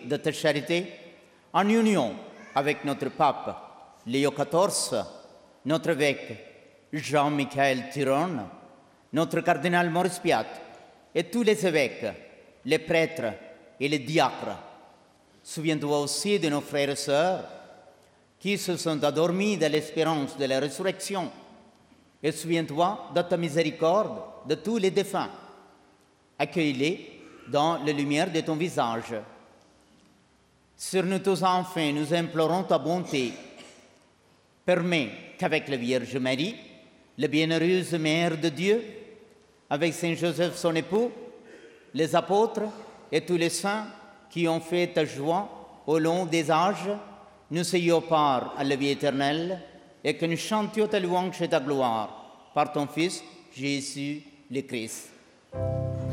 de ta charité, en union avec notre pape Léo XIV, notre évêque Jean-Michel Tirone, notre cardinal Maurice Piat et tous les évêques, les prêtres et les diacres. Souviens-toi aussi de nos frères et sœurs qui se sont endormis de l'espérance de la résurrection. Et souviens-toi de ta miséricorde de tous les défunts. Accueille-les dans la lumière de ton visage. Sur nous tous enfin, nous implorons ta bonté. Permets qu'avec la Vierge Marie, la bienheureuse Mère de Dieu, avec Saint Joseph son époux, les apôtres et tous les saints qui ont fait ta joie au long des âges, nous ayons part à la vie éternelle et que nous chantions ta louange et ta gloire par ton Fils, Jésus le Christ.